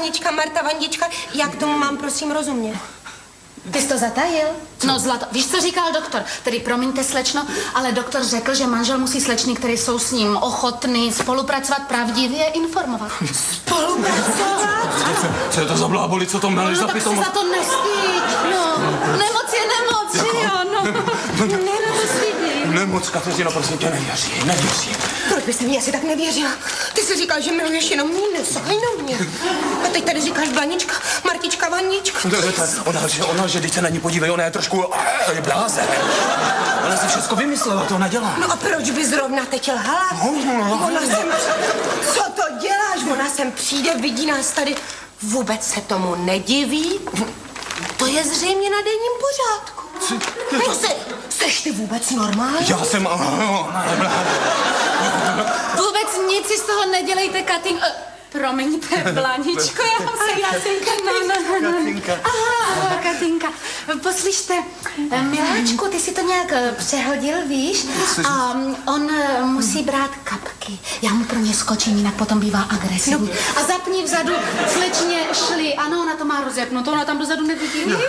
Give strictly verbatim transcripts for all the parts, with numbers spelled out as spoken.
Vanička, Marta, Vandička, jak tomu mám prosím rozumět? Ty jsi to zatajil? No zlato, víš, co říkal doktor? Tedy promiňte, slečno, ale doktor řekl, že manžel musí slečny, které jsou s ním ochotný spolupracovat, pravdivě informovat. Spolupracovat? Co je to za bláboli, co to měli No za tak si pitomost? za to nestýď, no. Nemoc je nemoc, že jo, no. Nenestydí. Nemoc, Kateřino, prosím tě, nevěří, nevěří. Proč bys mi asi tak nevěřila? Ty jsi říkal, že miluješ jenom mě, nesahaj na mě. A teď tady říkáš Blanička, Martička, Vandička. Ona lže, ona lže, teď se na ní podívej, ona je trošku, je blázen. Ona si všechno vymyslela, to ona dělá. No a proč by zrovna teď lhala? Ona sem, co to děláš? Ona sem přijde, vidí nás tady, vůbec se tomu nediví. To je zřejmě na denním pořádku. No se, seš ty vůbec normální? Já jsem, ona je blázen. Vůbec nic si z toho nedělejte, Katin... Uh, promiňte, Blaničko, já se... Katinka, no, no, no, no. Katinka. Aha, Katinka. Poslyšte, miláčku, ty si to nějak uh, přehodil, víš? A um, on uh, musí brát kapky. Já mu pro ně skočím, jinak potom bývá agresivní. A zapni vzadu, slečně šli. Ano, ona to má rozepnuto, ona tam dozadu nevidí, víš?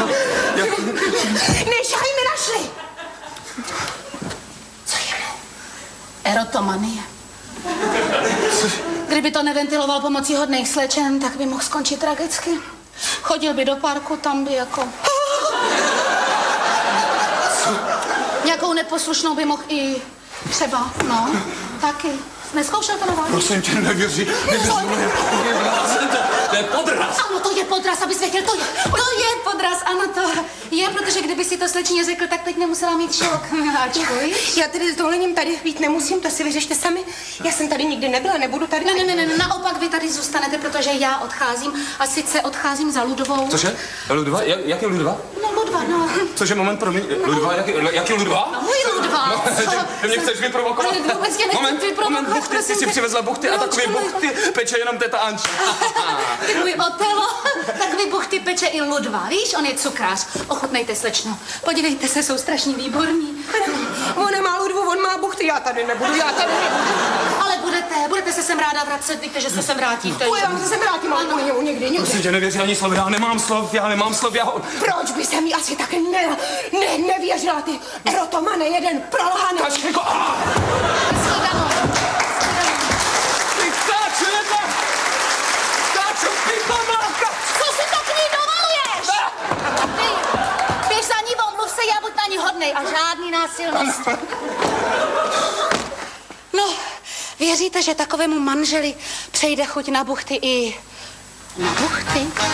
Nešaj mi našli! Co je mu? Erotomanie. Kdyby to neventiloval pomocí hodných slečen, tak by mohl skončit tragicky. Chodil by do parku, tam by jako... Nějakou neposlušnou by mohl i třeba, no, taky. Neskoušel to na vás? Prosím tě, nevěří, nevěří, ona je, je blázen, to, to je podraz. Ano, to je podraz, abys věděl, to je, to je podraz, ano, to je, protože kdyby si to slečně řekl, tak teď nemusela mít šok, miláčku, víš? Já tedy s dovolením tady být nemusím, to si vyřešte sami. Já jsem tady nikdy nebyla, nebudu tady. Ne, ne, ne, ne, naopak vy tady zůstanete, protože já odcházím a sice odcházím za Ludovou. Cože? Ludva? Jak, jak je Ludva? No, Ludva, no. Cože, moment, promiň, Ludva, jak, jak je Ludva? No, můj Ludva. No, Co? ty mě chceš vyprovokovat? Ale vůbec tě nechci Moment, vyprovokovat, moment, buchty, ty prosím si tě. přivezla buchty a Proč takové to ne- buchty peče jenom teta Anča. Ty můj Otelo, takový buchty peče i Ludva, víš, on je cukrář. Ochutnejte, slečno. Podívejte se, jsou strašně výborní. On nemá Ludvu, on má buchty, já tady nebudu, já tady nebudu. Ale budete, budete se sem ráda vracet, víte, že se sem vrátíte. Já se sem vrátím, ale u něj někdy, někdy. Prosím tě, nevěří ani slov, já nemám slov, já nemám slov, já ho... Proč by se mi asi tak ne, ne, nevěřila, ty erotomane, jeden prolhaný. Kačko, a! Shledanou. Ty stáčeleta! Stáčo, ty pamáka! Co si tak ní dovoluješ? Ty, běž za ní, omluv se, já buď na ní hodnej a žádný násilnost. No, věříte, že takovému manželi přejde chuť na buchty i na buchty?